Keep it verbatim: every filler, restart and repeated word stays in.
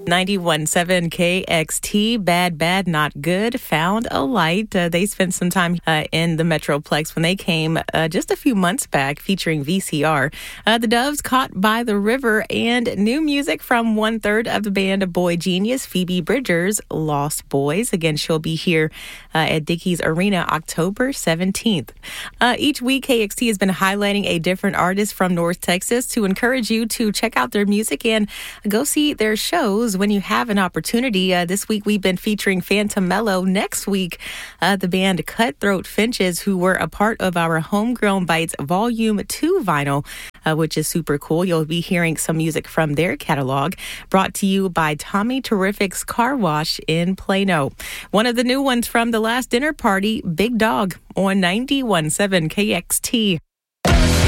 ninety-one point seven K X T, Bad Bad Not Good, found a light. Uh, they spent some time uh, in the Metroplex when they came uh, just a few months back featuring V C R. Uh, the Doves, Caught by the River, and new music from one third of the band Boy Genius, Phoebe Bridgers, Lost Boys. Again, she'll be here uh, at Dickies Arena October seventeenth. Uh, each week, K X T has been highlighting a different artist from North Texas to encourage you to check out their music and go see their shows when you have an opportunity. Uh, this week, we've been featuring Phantom Mellow. Next week, uh, the band Cutthroat Finches, who were a part of our Homegrown Bites Volume two vinyl, uh, which is super cool. You'll be hearing some music from their catalog, brought to you by Tommy Terrific's Car Wash in Plano. One of the new ones from the last dinner party, Big Dog, on ninety-one point seven K X T.